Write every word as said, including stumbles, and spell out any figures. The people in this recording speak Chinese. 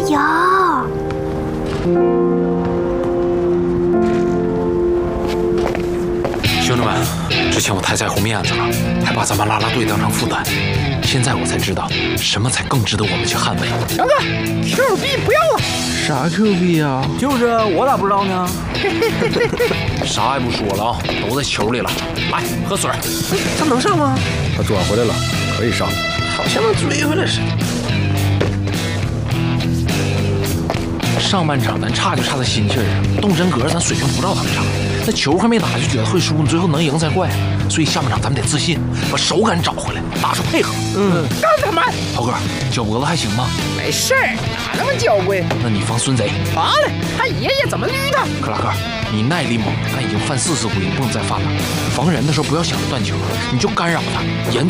有。 兄弟们，之前我太在乎面子了，还把咱们啦啦队当成负担。现在我才知道，什么才更值得我们去捍卫。 强哥 ，Q 币不要了。 啥 Q 币啊？ 就是我咋不知道呢？ 啥也不说了啊，都在球里了。来，喝水。 他能上吗？ 他转回来了，可以上。 好像能追回来似的。 上半场咱差就差在心气儿上，动真格咱水平不照他们差。那球还没打就觉得会输，你最后能赢才怪。所以下半场咱们得自信，把手感找回来，打出配合。 嗯，干他妈！ 涛哥，脚脖子还行吗？ 没事儿，哪那么娇贵？ 那你防孙贼。 好嘞，他爷爷怎么捋他？ 克拉克，你耐力猛，但已经犯四次规，不能再犯了。防人的时候不要想着断球，你就干扰他，严。